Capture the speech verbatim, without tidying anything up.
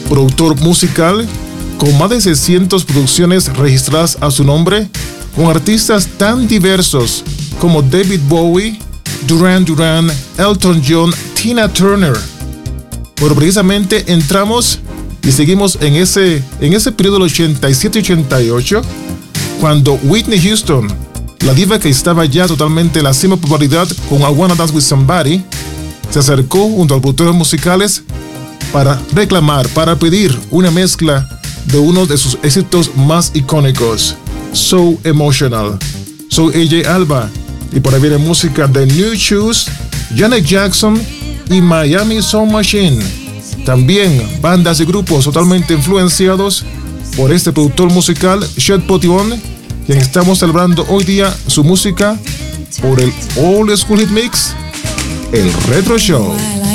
productor musical con más de seiscientas producciones registradas a su nombre, con artistas tan diversos como David Bowie, Duran Duran, Elton John, Tina Turner. Pero precisamente entramos y seguimos en ese, en ese periodo del ochenta y siete ochenta y ocho, cuando Whitney Houston, la diva que estaba ya totalmente en la cima de popularidad con I Wanna Dance With Somebody, se acercó junto a los productores musicales para reclamar, para pedir una mezcla de uno de sus éxitos más icónicos, So Emotional. Soy A J Alba y por ahí viene música de New Shoes, Janet Jackson y Miami Sound Machine. También bandas y grupos totalmente influenciados por este productor musical, Chet Potion, quien estamos celebrando hoy día su música por el Old School Hit Mix, el Retro Show.